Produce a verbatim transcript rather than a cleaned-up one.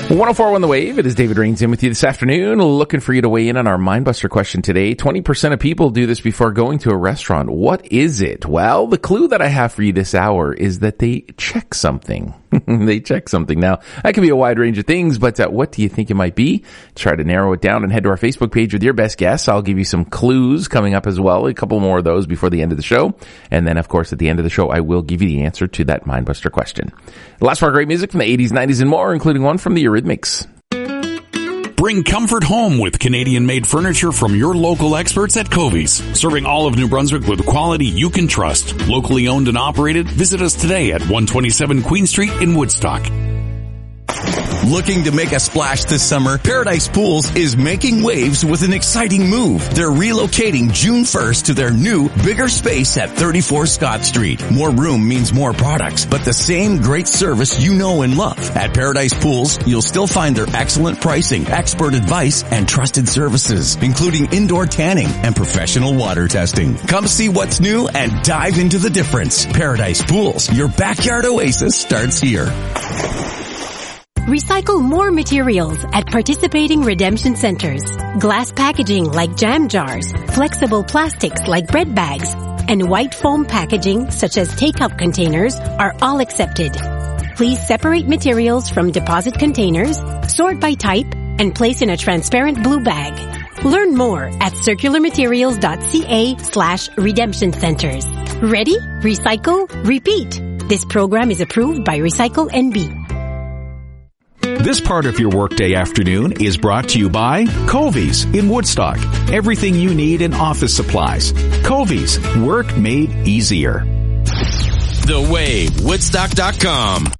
one oh four point one The Wave. It is David Rains in with you this afternoon, looking for you to weigh in on our Mindbuster question today. twenty percent of people do this before going to a restaurant. What is it? Well, the clue that I have for you this hour is that they check something. They check something. Now, that can be a wide range of things, but uh, what do you think it might be? Try to narrow it down and head to our Facebook page with your best guess. I'll give you some clues coming up as well, a couple more of those before the end of the show. And then, of course, at the end of the show, I will give you the answer to that Mindbuster question. Lots more great music from the eighties, nineties, and more, including one from the Eurythmics. Bring comfort home with Canadian-made furniture from your local experts at Covey's. Serving all of New Brunswick with quality you can trust. Locally owned and operated, visit us today at one twenty-seven Queen Street in Woodstock. Looking to make a splash this summer? Paradise Pools is making waves with an exciting move. They're relocating June first to their new, bigger space at thirty-four Scott Street. More room means more products, but the same great service you know and love. At Paradise Pools, you'll still find their excellent pricing, expert advice, and trusted services, including indoor tanning and professional water testing. Come see what's new and dive into the difference. Paradise Pools, your backyard oasis starts here. Recycle more materials at participating redemption centers. Glass packaging like jam jars, flexible plastics like bread bags, and white foam packaging such as take-out containers are all accepted. Please separate materials from deposit containers, sort by type, and place in a transparent blue bag. Learn more at circularmaterials.ca slash redemption centers. Ready? Recycle? Repeat. This program is approved by Recycle N B. This part of your workday afternoon is brought to you by Covey's in Woodstock. Everything you need in office supplies. Covey's, work made easier. The Wave, Woodstock dot com.